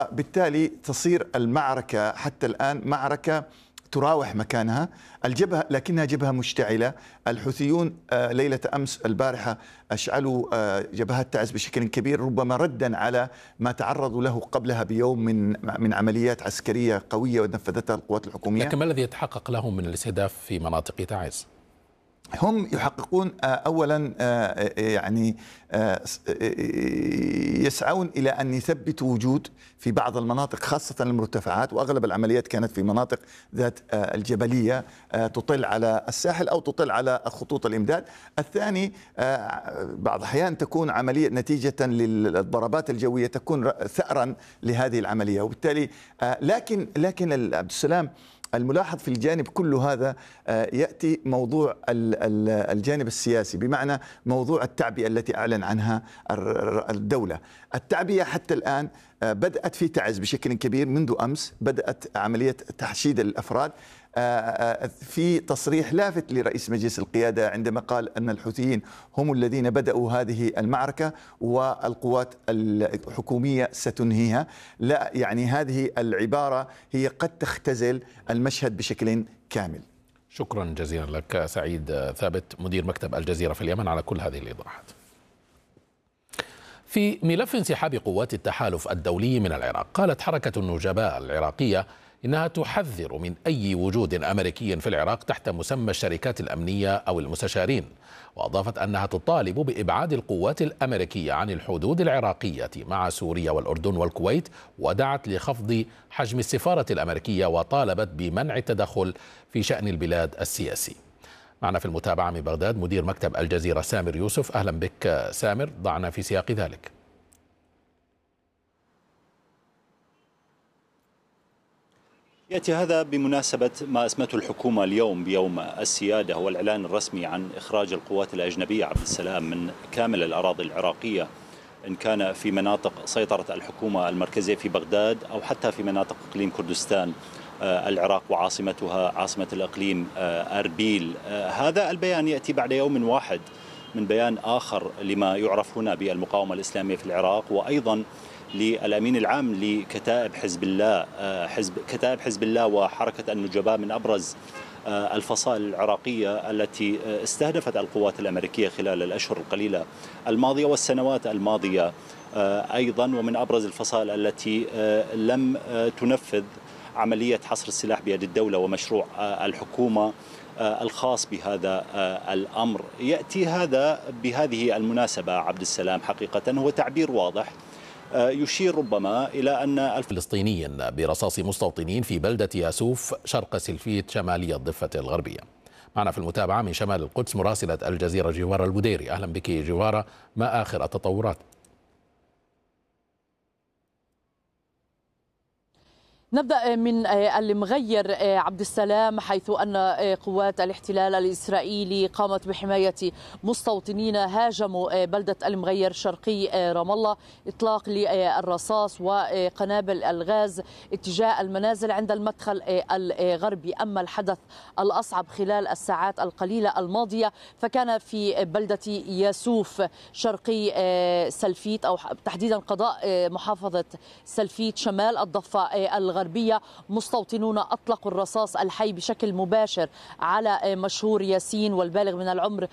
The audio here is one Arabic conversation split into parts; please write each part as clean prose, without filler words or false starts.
بالتالي تصير المعركة حتى الآن معركة تراوح مكانها الجبهة، لكنها جبهة مشتعلة. الحوثيون ليلة أمس البارحة أشعلوا جبهات تعز بشكل كبير، ربما ردا على ما تعرضوا له قبلها بيوم من عمليات عسكرية قوية ونفذتها القوات الحكومية. لكن ما الذي يتحقق لهم من الاستهداف في مناطق تعز؟ هم يحققون أولا يعني يسعون إلى أن يثبتوا وجود في بعض المناطق خاصة المرتفعات، وأغلب العمليات كانت في مناطق ذات الجبلية تطل على الساحل أو تطل على خطوط الإمداد. الثاني بعض الأحيان تكون عملية نتيجة للضربات الجوية تكون ثأرا لهذه العملية، وبالتالي لكن عبد السلام الملاحظ في الجانب كل هذا يأتي موضوع الجانب السياسي، بمعنى موضوع التعبئة التي أعلن عنها الدولة. التعبئة حتى الآن بدأت في تعز بشكل كبير منذ أمس، بدأت عملية تحشيد الأفراد. في تصريح لافت لرئيس مجلس القيادة عندما قال أن الحوثيين هم الذين بدأوا هذه المعركة والقوات الحكومية ستنهيها. لا، يعني هذه العبارة هي قد تختزل المشهد بشكل كامل. شكرا جزيلا لك سعيد ثابت مدير مكتب الجزيرة في اليمن على كل هذه الإيضاحات. في ملف انسحاب قوات التحالف الدولي من العراق، قالت حركة النجباء العراقية إنها تحذر من أي وجود أمريكي في العراق تحت مسمى الشركات الأمنية أو المستشارين، وأضافت أنها تطالب بإبعاد القوات الأمريكية عن الحدود العراقية مع سوريا والأردن والكويت، ودعت لخفض حجم السفارة الأمريكية وطالبت بمنع التدخل في شأن البلاد السياسي. معنا في المتابعة من بغداد مدير مكتب الجزيرة سامر يوسف. أهلا بك سامر، ضعنا في سياق ذلك. يأتي هذا بمناسبة ما أسمته الحكومة اليوم بيوم السيادة، هو الإعلان الرسمي عن إخراج القوات الأجنبية عبد السلام من كامل الأراضي العراقية، إن كان في مناطق سيطرة الحكومة المركزية في بغداد أو حتى في مناطق إقليم كردستان العراق وعاصمتها عاصمة الإقليم أربيل. هذا البيان يأتي بعد يوم واحد من بيان آخر لما يعرف هنا بالمقاومة الإسلامية في العراق، وأيضا للأمين العام لكتائب حزب الله كتائب حزب الله وحركة النجباء، من أبرز الفصائل العراقية التي استهدفت القوات الأمريكية خلال الأشهر القليلة الماضية والسنوات الماضية أيضا، ومن أبرز الفصائل التي لم تنفذ عملية حصر السلاح بيد الدولة ومشروع الحكومة الخاص بهذا الأمر. يأتي هذا بهذه المناسبة عبد السلام حقيقة هو تعبير واضح يشير ربما إلى أن الفلسطيني برصاص مستوطنين في بلدة ياسوف شرق سلفيت شمالية الضفة الغربية. معنا في المتابعة من شمال القدس مراسلة الجزيرة جوارة البديري. أهلا بك جوارة، ما آخر التطورات؟ نبدأ من المغير عبد السلام، حيث أن قوات الاحتلال الإسرائيلي قامت بحماية مستوطنين هاجموا بلدة المغير شرقي رام الله، إطلاق للرصاص وقنابل الغاز اتجاه المنازل عند المدخل الغربي. أما الحدث الأصعب خلال الساعات القليلة الماضية فكان في بلدة ياسوف شرقي سلفيت، أو تحديدا قضاء محافظة سلفيت شمال الضفة الغربية. مستوطنون أطلقوا الرصاص الحي بشكل مباشر على مشهور ياسين والبالغ من العمر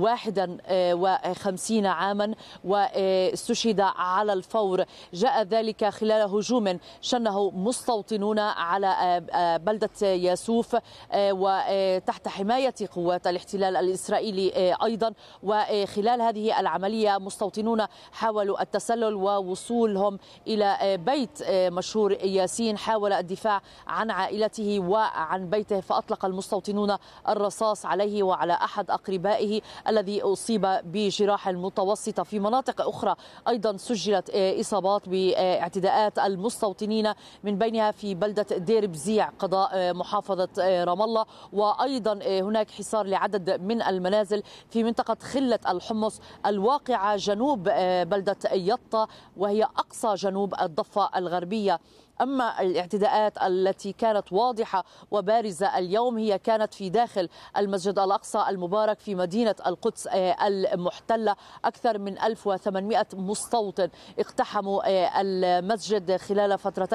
51 عاما، واستشهد على الفور. جاء ذلك خلال هجوم شنه مستوطنون على بلدة ياسوف وتحت حماية قوات الاحتلال الإسرائيلي أيضا. وخلال هذه العملية مستوطنون حاولوا التسلل ووصولهم إلى بيت مشهور ياسين، حاول الدفاع عن عائلته وعن بيته، فأطلق المستوطنون الرصاص عليه وعلى أحد أقربائه الذي أصيب بجراح متوسطة. في مناطق أخرى أيضا سجلت إصابات باعتداءات المستوطنين، من بينها في بلدة دير بزيع قضاء محافظة رام الله، وأيضا هناك حصار لعدد من المنازل في منطقة خلة الحمص الواقعة جنوب بلدة يطا، وهي أقصى جنوب الضفة الغربية. أما الاعتداءات الاعتداءات التي كانت واضحة وبارزة اليوم هي كانت في داخل المسجد الأقصى المبارك في مدينة القدس المحتلة. أكثر من 1800 مستوطن اقتحموا المسجد خلال فترتين